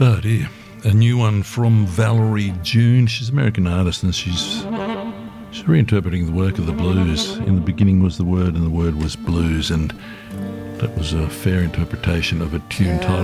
Oh dear. A new one from Valerie June. She's an American artist and she's reinterpreting the work of the blues. In the beginning was the word and the word was blues, and that was a fair interpretation of a tune titled